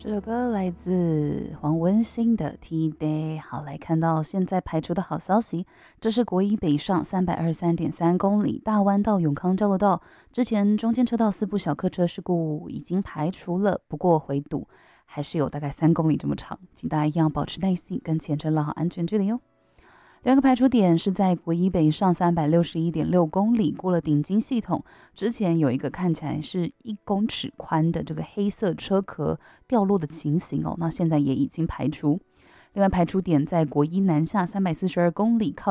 这首歌来自黄文兴的《T-Day》。好，来看到现在排除的好消息，这是国一北上323.3公里，大湾到永康交流道，之前中间车道4部小客车事故已经排除了，不过回堵还是有大概3公里这么长，请大家一样保持耐心，跟前车拉好安全距离哦。两个排除点是在国一北上361.6公里，过了顶金系统之前，有一个看起来是1公尺宽的这个黑色车壳掉落的情形哦，那现在也已经排除。另外排除点在国一南下342公里，靠